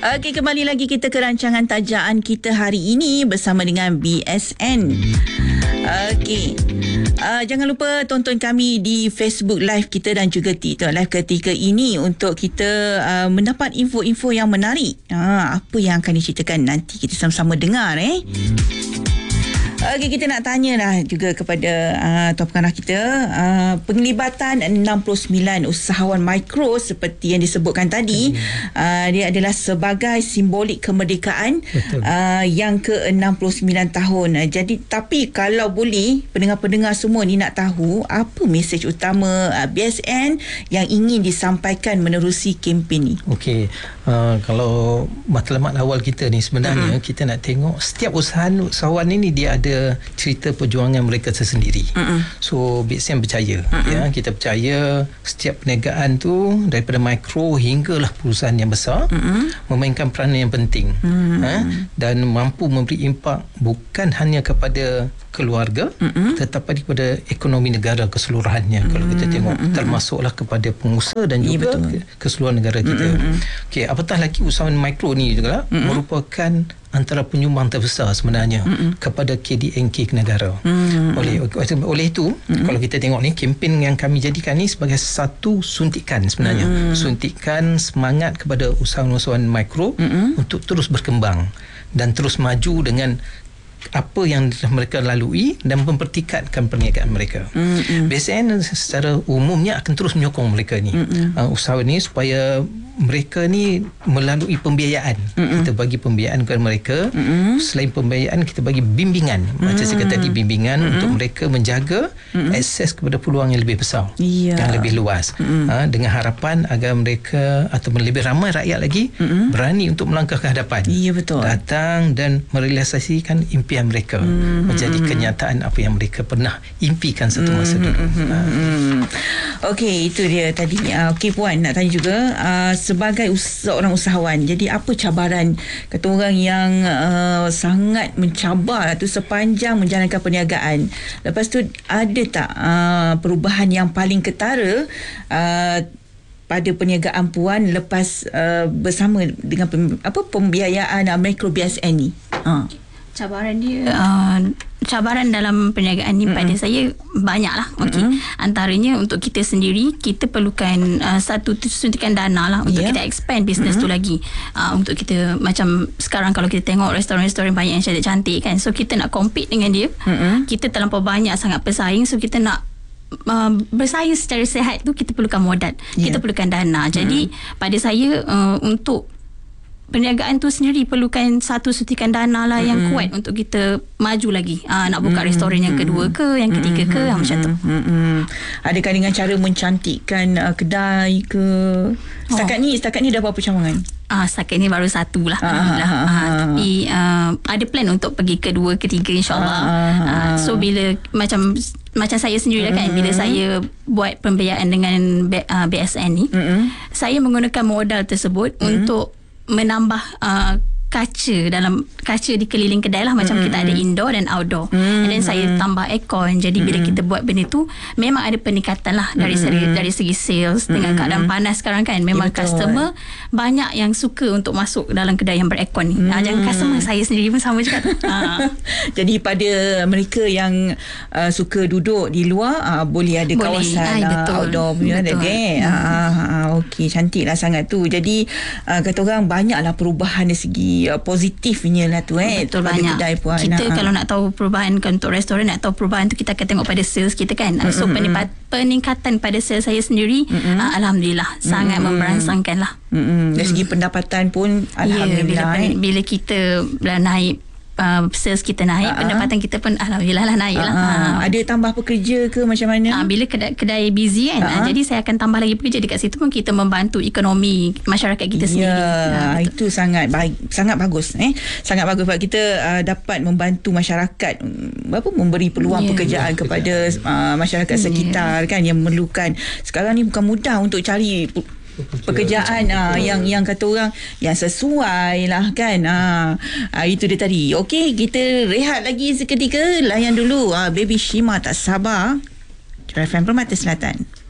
Okey, kembali lagi kita ke rancangan tajaan kita hari ini bersama dengan BSN. Okey. Jangan lupa tonton kami di Facebook Live kita dan juga TikTok Live ketika ini untuk kita mendapat info-info yang menarik. Apa yang akan diceritakan nanti kita sama-sama dengar Okey, kita nak tanya lah juga kepada Tuan Pengarah kita, penglibatan 69 usahawan mikro seperti yang disebutkan tadi, dia adalah sebagai simbolik kemerdekaan yang ke-69 tahun. Jadi tapi kalau boleh pendengar-pendengar semua ni nak tahu apa mesej utama BSN yang ingin disampaikan menerusi kempen ni. Okey, kalau matlamat awal kita ni sebenarnya kita nak tengok setiap usahawan ini dia ada cerita perjuangan mereka tersendiri. So BSN percaya, ya, kita percaya setiap perniagaan tu daripada mikro hinggalah perusahaan yang besar memainkan peranan yang penting, dan mampu memberi impak bukan hanya kepada keluarga tetapi kepada ekonomi negara keseluruhannya. Kalau kita tengok termasuklah kepada pengusaha dan juga keseluruhan negara kita. Okey, apatah lagi usahawan mikro ni juga merupakan antara penyumbang terbesar sebenarnya kepada KDNK negara. Oleh itu, kalau kita tengok ni, kempen yang kami jadikan ni sebagai satu suntikan sebenarnya. Suntikan semangat kepada usahawan-usahawan mikro untuk terus berkembang dan terus maju dengan apa yang mereka lalui dan mempertingkatkan perniagaan mereka. BSN secara umumnya akan terus menyokong mereka ni, usahawan ni, supaya mereka ni melalui pembiayaan. Kita bagi pembiayaan kepada mereka. Selain pembiayaan, kita bagi bimbingan. Macam saya kata tadi, bimbingan untuk mereka menjaga akses kepada peluang yang lebih besar, yang lebih luas, dengan harapan agar mereka atau lebih ramai rakyat lagi berani untuk melangkah ke hadapan, datang dan merealisasikan impian mereka menjadi kenyataan apa yang mereka pernah impikan satu masa dulu. Okey, itu dia tadi. Okey Puan, nak tanya juga, sebagai seorang usahawan, jadi apa cabaran kata orang yang sangat mencabar tu sepanjang menjalankan perniagaan? Lepas tu ada tak perubahan yang paling ketara pada perniagaan Puan lepas bersama dengan pembiayaan mikro BSN ni? Cabaran dia, cabaran dalam perniagaan ni pada saya banyaklah. Antaranya untuk kita sendiri, kita perlukan satu suntikan dana lah untuk kita expand bisnes tu lagi. Untuk kita, macam sekarang kalau kita tengok restoran-restoran banyak yang cantik-cantik kan, so kita nak compete dengan dia, kita terlampau banyak sangat pesaing, so kita nak bersaing secara sihat tu kita perlukan modal, kita perlukan dana. Jadi pada saya, untuk perniagaan tu sendiri perlukan satu suntikan dana lah yang kuat untuk kita maju lagi. Nak buka restoran yang kedua ke, yang ketiga ke, macam tu. Adakah dengan cara mencantikkan kedai ke? Setakat ni dah berapa cawangan? Setakat ni baru satu lah. Tapi ada plan untuk pergi kedua, ketiga insyaAllah. So bila macam saya sendiri kan, bila saya buat pembiayaan dengan BSN ni, saya menggunakan modal tersebut untuk menambah kaca di keliling kedai lah, macam kita ada indoor dan outdoor, and then saya tambah aircon. Jadi bila kita buat benda tu, memang ada peningkatan lah dari segi sales. Dengan keadaan panas sekarang kan, memang customer banyak yang suka untuk masuk dalam kedai yang beraircon ni. Jangan customer, saya sendiri pun sama juga. Jadi pada mereka yang suka duduk di luar, boleh ada kawasan outdoor punya. Okey, cantik lah sangat tu. Jadi kata orang banyaklah perubahan dari segi positifnya lah tu betul, pada banyak kedai Puan. Kita kalau nak tahu perubahan untuk restoran, nak tahu perubahan tu, kita akan tengok pada sales kita kan. So peningkatan pada sales saya sendiri, alhamdulillah sangat memberangsangkan lah. Dari segi pendapatan pun alhamdulillah, bila kita naik, sales kita naik, pendapatan kita pun alhamdulillah lah naik lah. Ada tambah pekerja ke macam mana? Bila kedai busy kan, jadi saya akan tambah lagi pekerja dekat situ pun, kita membantu ekonomi masyarakat kita sendiri. Itu sangat baik, sangat bagus. Sangat bagus sebab kita dapat membantu masyarakat, memberi peluang pekerjaan kepada masyarakat sekitar kan, yang memerlukan. Sekarang ni bukan mudah untuk cari pekerjaan yang kata orang yang sesuai lah kan. Itu dia tadi. Okey, kita rehat lagi seketika, layan dulu Baby Shima Tak Sabar, FM Permata Selatan.